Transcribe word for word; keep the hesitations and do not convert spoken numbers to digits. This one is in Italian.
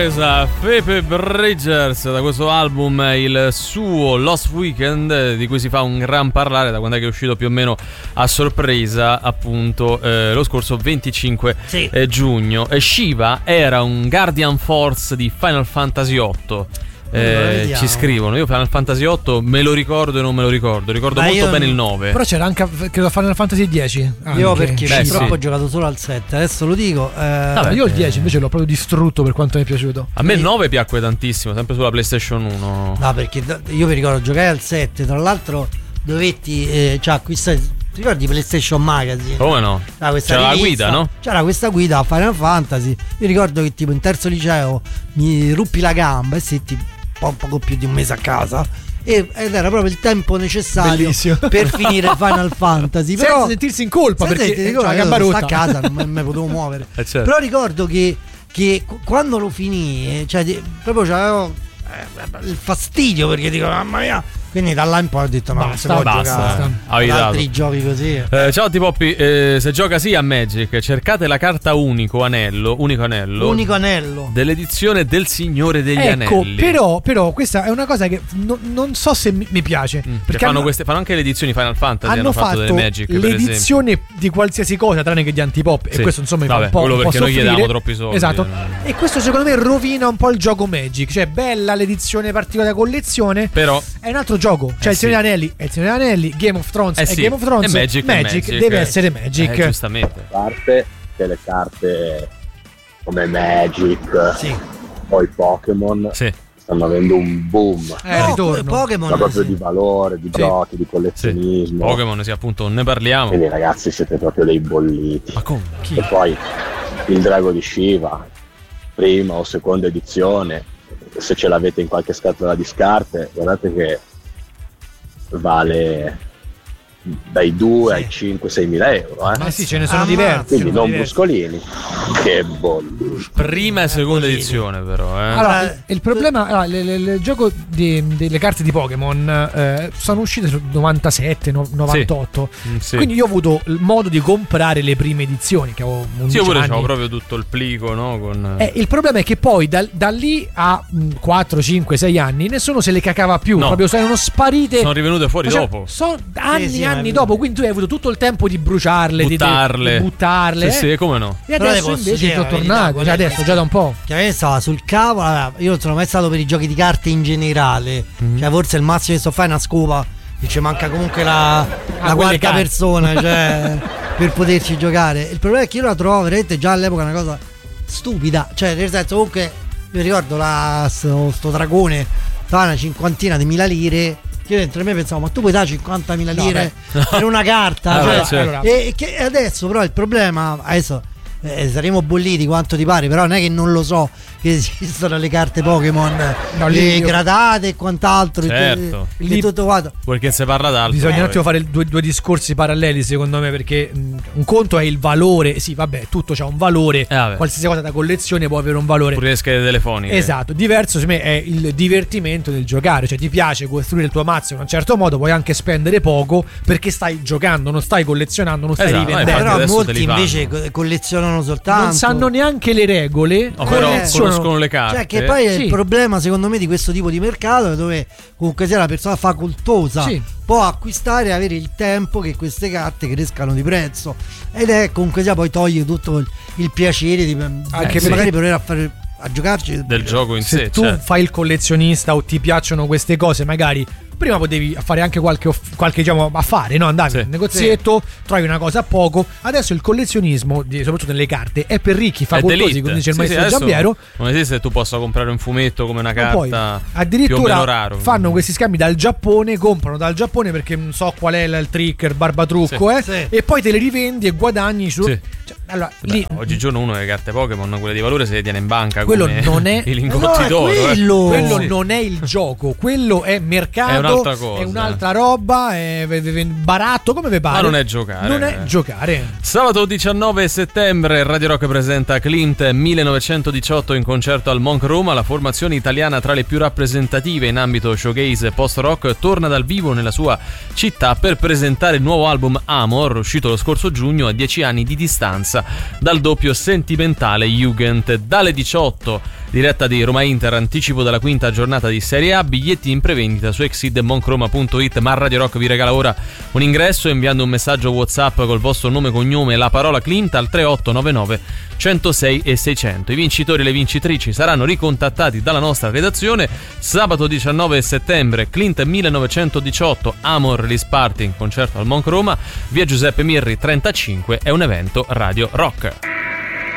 sorpresa, Phoebe Bridgers, da questo album, il suo Lost Weekend, di cui si fa un gran parlare da quando è che è uscito più o meno a sorpresa, appunto eh, lo scorso venticinque sì. eh, giugno. E Shiva era un Guardian Force di Final Fantasy otto. Eh, ci scrivono, io Final Fantasy otto me lo ricordo e non me lo ricordo, ricordo Ma molto bene il nove. Però c'era anche, credo, Final Fantasy dieci. Io perché Beh, purtroppo sì. ho giocato solo al sette, adesso lo dico. eh, Vabbè, io il dieci invece l'ho proprio distrutto per quanto mi è piaciuto. A me il nove piacque tantissimo, sempre sulla PlayStation uno. No, perché io mi ricordo giocare al sette, tra l'altro dovetti eh, cioè acquistare, ti ricordi PlayStation Magazine? Come no? Ah, c'era la guida, no? C'era questa guida a Final Fantasy. Io ricordo che tipo in terzo liceo mi ruppi la gamba e setti un poco più di un mese a casa ed era proprio il tempo necessario Bellissimo. per finire Final Fantasy, però senza sentirsi in colpa senza perché dico, la io gamba rotta sta a casa non me, me potevo muovere eh certo. Però ricordo che, che quando lo finì, cioè proprio c'avevo eh, il fastidio, perché dico mamma mia. Quindi da là in poi ho detto no, basta, non si può basta, giocare avevi ad dato. altri giochi così. Eh, ciao T-Poppi, eh, se gioca sì a Magic, cercate la carta unico anello, unico anello, unico anello dell'edizione del Signore degli ecco, Anelli. però, però questa è una cosa che no, non so se mi, mi piace. Mm, perché fanno, hanno, queste, fanno anche le edizioni Final Fantasy, hanno hanno fatto, fatto delle Magic, per l'edizione esempio. di qualsiasi cosa tranne che di Antipop, Sì. e questo insomma mi Vabbè, fa un po', quello un po' perché noi soffrire. chiediamo troppi soldi. Esatto. E questo secondo me rovina un po' il gioco Magic. Cioè bella l'edizione particolare da collezione, però è un altro gioco. Cioè eh il Signore sì. degli Anelli è il Signore degli Anelli, Game of Thrones eh è sì. Game of Thrones, e Magic, Magic, Magic deve eh. essere Magic, eh, giustamente. A parte che le carte come Magic, sì. poi Pokémon Sì. stanno avendo un boom, eh, No, ritorno. Pokémon ma proprio sì. di valore, di Sì. giochi, di Sì. collezionismo. Pokémon, sì, appunto, ne parliamo. Quindi ragazzi siete proprio dei bolliti. Ma come? Chi? E poi il drago di Shiva, prima o seconda edizione, se ce l'avete in qualche scatola di scarpe, guardate che vale dai due ai cinque sei mila euro, eh? Ma sì, ce ne sono Ah, diversi. Quindi sono non diversi. bruscolini, che bolli. Prima e seconda bolliti. edizione, però, eh. Allora, Eh, il problema, allora, le- le- il gioco di- delle carte di Pokémon eh, sono uscite sul novantasette, no- novantotto. Mm, sì. Quindi io ho avuto il modo di comprare le prime edizioni, che avevo undici Sì, io pure anni. c'avevo proprio tutto il plico, no? Con... Eh, il problema è che poi da, da lì a mh, quattro, cinque, sei anni nessuno se le cacava più. No. Proprio erano sparite. Sono rivenute fuori Cioè, dopo. Sono anni sì, e ma anni è- dopo. Quindi tu hai avuto tutto il tempo di bruciarle, di- Buttarle. di, buttarle. Sì, eh. sì, come no? E Però adesso le posso invece dire sono la verità, tornate. qual Cioè è adesso che- già da un po'. Che a me stava sul cavolo. Allora, io non sono mai stato per i giochi di carte in generale. Mm-hmm. Cioè, forse il massimo che sto fare è una scopa. E ci manca comunque la, la quelle quarta carte. persona, cioè, per poterci giocare. Il problema è che io la trovo veramente già all'epoca una cosa stupida. Cioè, nel senso, comunque, io ricordo la, sto, sto dragone, stava una cinquantina di mila lire. Io dentro me pensavo, ma tu puoi dare cinquantamila No, lire beh. per una carta? Ah, Cioè, beh, certo. allora- e, e che adesso però il problema, adesso eh, saremo bolliti quanto ti pare, però non è che non lo so che esistono le carte Pokémon, No, le lì io- gradate e quant'altro, Certo. e, Lì- e tutto quanto. Perché se parla d'altro. Bisogna un poi. attimo fare due, due discorsi paralleli secondo me, perché mh, un conto è il valore, sì vabbè, tutto c'ha un valore, Eh, vabbè. qualsiasi cosa da collezione può avere un valore. Pure le schede telefoniche. Esatto, diverso secondo me è il divertimento del giocare, cioè ti piace costruire il tuo mazzo in un certo modo, puoi anche spendere poco perché stai giocando, non stai collezionando, non stai Esatto, rivendendo. infatti Però adesso te molti li fanno. invece co- collezionano soltanto. Non sanno neanche le regole, No, però collezionano- conoscono le carte. Cioè, che poi è Sì. il problema secondo me di questo tipo di mercato, dove comunque sia la persona facoltosa Sì. può acquistare e avere il tempo che queste carte crescano di prezzo, ed è comunque sia poi toglie tutto il, il piacere di, Anche di magari perché- provare a fare a giocarci Del gioco in se sé, tu cioè. fai il collezionista o ti piacciono queste cose, magari prima potevi fare anche qualche, off- qualche diciamo, affare, no? Andavi Sì. nel negozietto, trovi una cosa a poco. Adesso il collezionismo, di- soprattutto nelle carte, è per ricchi, È facoltosi, d'élite. come dice il Sì, sì, maestro adesso Giambiero. non esiste che tu possa comprare un fumetto come una Ma poi, carta più o addirittura meno raro. fanno questi scambi dal Giappone, comprano dal Giappone perché non so qual è il, il trick, il barbatrucco, Sì. eh, Sì. e poi te le rivendi e guadagni su. Sì. Cioè, allora, Beh, lì oggigiorno uno le carte Pokémon, quelle di valore, se le tiene in banca quello come non è- i No, lingotti è d'oro. eh. quello. quello Sì. non è il gioco, quello è mercato. È un un'altra cosa, è un'altra roba, è baratto, come vi pare. Ma non è giocare. Non è giocare. Sabato diciannove settembre Radio Rock presenta Clint millenovecentodiciotto in concerto al Monk Roma. La formazione italiana tra le più rappresentative in ambito showgaze e post-rock torna dal vivo nella sua città per presentare il nuovo album Amor, uscito lo scorso giugno a dieci anni di distanza dal doppio sentimentale Jugend. Dalle diciotto, diretta di Roma Inter, anticipo della quinta giornata di Serie A, biglietti in prevendita su exid monkroma punto it, ma Radio Rock vi regala ora un ingresso inviando un messaggio WhatsApp col vostro nome, cognome e la parola Clint al tre otto nove nove centosei e seicento. I vincitori e le vincitrici saranno ricontattati dalla nostra redazione. Sabato diciannove settembre, Clint millenovecentodiciotto, Amor Release Party in concerto al Monk Roma, via Giuseppe Mirri trentacinque, è un evento Radio Rock.